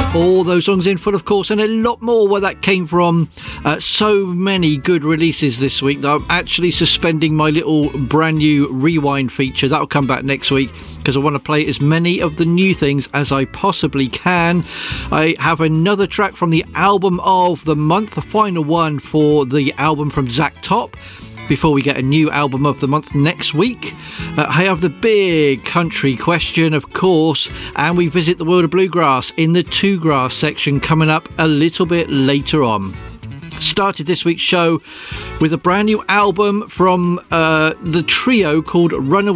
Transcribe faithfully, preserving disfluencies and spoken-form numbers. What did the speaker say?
All those songs in full, of course, and a lot more where that came from. Uh, so many good releases this week that I'm actually suspending my little brand new rewind feature. That'll come back next week because I want to play as many of the new things as I possibly can. I have another track from the album of the month, the final one for the album from Zach Top, before we get a new album of the month next week. Uh, I have the big country question, of course, and we visit the world of bluegrass in the Two Grass section coming up a little bit later on. Started this week's show with a brand new album from uh, the trio called Runaway